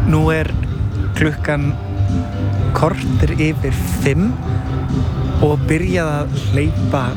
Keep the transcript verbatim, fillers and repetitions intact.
Nú er klukkan korter yfir fimm og byrjað að hleypa